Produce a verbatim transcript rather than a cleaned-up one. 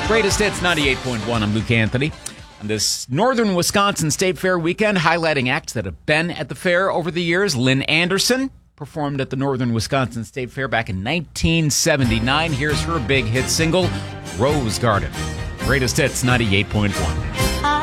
Greatest Hits ninety-eight point one. I'm Luke Anthony. On this Northern Wisconsin State Fair weekend, highlighting acts that have been at the fair over the years. Lynn Anderson performed at the Northern Wisconsin State Fair back in nineteen seventy-nine. Here's her big hit single, Rose Garden. Greatest Hits ninety-eight point one.